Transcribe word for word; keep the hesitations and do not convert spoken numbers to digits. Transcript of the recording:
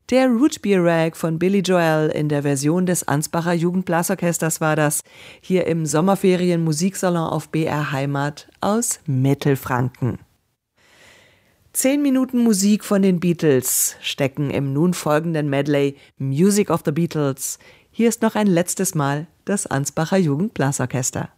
Der Root Beer Rag von Billy Joel in der Version des Ansbacher Jugendblasorchesters war das, hier im Sommerferien Musiksalon auf B R Heimat aus Mittelfranken. Zehn Minuten Musik von den Beatles stecken im nun folgenden Medley Music of the Beatles. Hier ist noch ein letztes Mal das Ansbacher Jugendblasorchester.